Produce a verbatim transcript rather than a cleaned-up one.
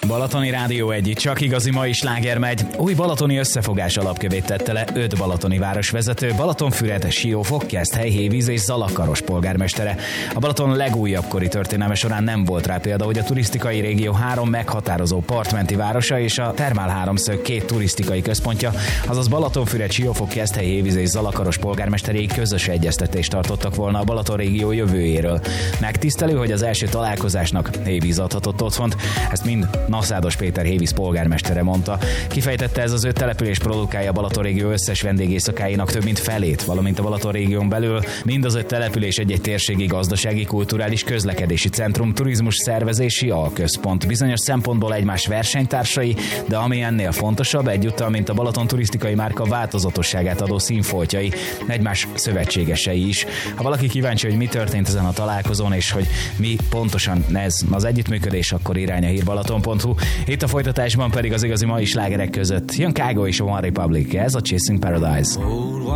Balatoni Rádió egy, csak igazi mai sláger megy. Új balatoni összefogás alapkövét tette le öt balatoni városvezető, Balatonfüred, Siófok, Keszthely, Hévíz és Zalakaros polgármestere. A Balaton legújabb kori történelme során nem volt rá példa, hogy a turisztikai régió három meghatározó partmenti városa és a Termál háromszög két turisztikai központja, azaz Balatonfüred, Siófok, Keszthely, Hévíz és Zalakaros polgármesteréig közös egyeztetést tartottak volna a Balaton régió jövőjéről. Megtisztelő, hogy az első találkozásnak Hévíz adhatott otthont, ezt mind Naszádos Péter Hévíz polgármestere mondta. Kifejtette, ez az öt település produkálja a Balaton régió összes vendégészakáinak több mint felét, valamint a Balaton régión belül mind az öt település egy-egy térségi, gazdasági, kulturális, közlekedési centrum, turizmus szervezési alközpont. Bizonyos szempontból egymás versenytársai, de ami ennél fontosabb, egyúttal, mint a Balaton turisztikai márka változatosságát adó színfoltjai, egymás szövetségesei is. Ha valaki kíváncsi, hogy mi történt ezen a találkozón, és hogy mi pontosan ez az együttműködés, akkor irány a hírbalaton pont hu. Itt a folytatásban pedig az igazi mai slágerek között jön Kágo és a One Republic, ez a Chasing Paradise.